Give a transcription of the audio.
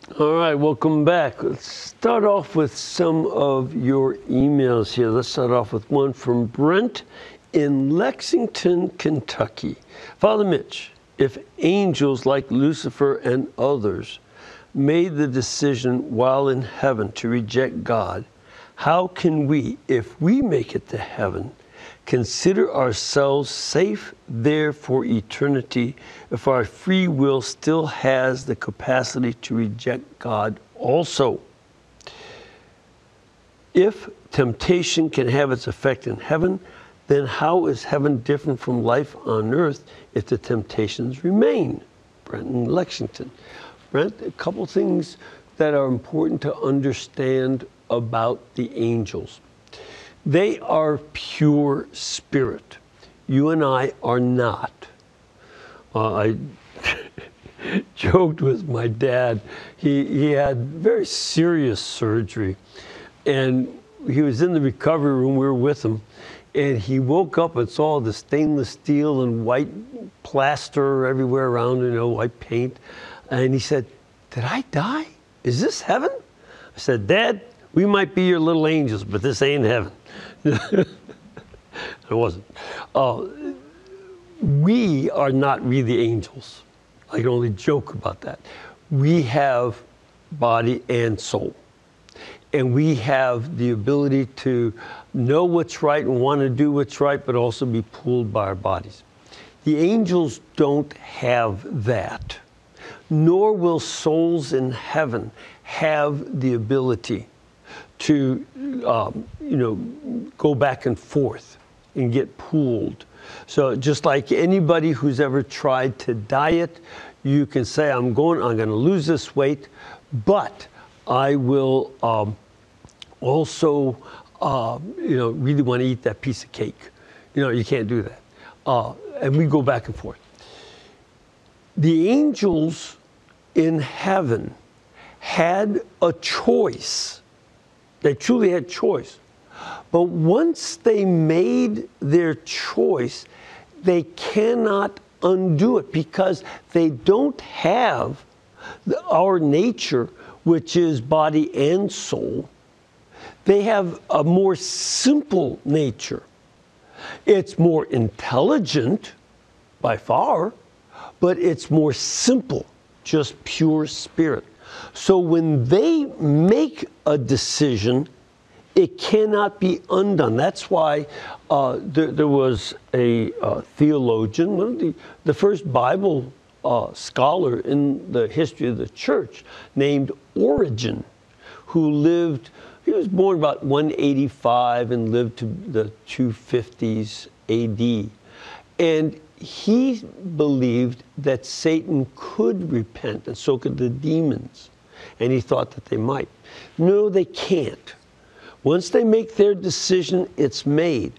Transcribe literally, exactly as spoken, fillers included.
All right, welcome back. Let's start off with some of your emails here. Let's start off with one from Brent in Lexington, Kentucky. Father Mitch, if angels like Lucifer and others made the decision while in heaven to reject God, how can we, if we make it to heaven, consider ourselves safe there for eternity if our free will still has the capacity to reject God also? If temptation can have its effect in heaven, then how is heaven different from life on earth if the temptations remain? Brent in Lexington. Brent, a couple things that are important to understand about the angels. They are pure spirit. You and I are not. Uh, I joked with my dad. He, he had very serious surgery, and he was in the recovery room. We were with him, and he woke up and saw the stainless steel and white plaster everywhere around, you know, white paint. And he said, "Did I die? Is this heaven?" I said, "Dad, we might be your little angels, but this ain't heaven." It wasn't. Uh, we are not really angels. I can only joke about that. We have body and soul. And we have the ability to know what's right and want to do what's right, but also be pulled by our bodies. The angels don't have that, nor will souls in heaven have the ability to, um, you know, go back and forth and get pulled. So just like anybody who's ever tried to diet, you can say, I'm going, I'm going to lose this weight, but I will um, also, uh, you know, really want to eat that piece of cake. You know, you can't do that. Uh, and we go back and forth. The angels in heaven had a choice. They truly had choice. But once they made their choice, they cannot undo it because they don't have the, our nature, which is body and soul. They have a more simple nature. It's more intelligent by far, but it's more simple, just pure spirit. So when they make a decision, it cannot be undone. That's why uh, there, there was a uh, theologian, one of the, the first Bible uh, scholar in the history of the church, named Origen, who lived, he was born about one eighty-five and lived to the two fifties A D. And he believed that Satan could repent, and so could the demons. And he thought that they might. No, they can't. Once they make their decision, it's made.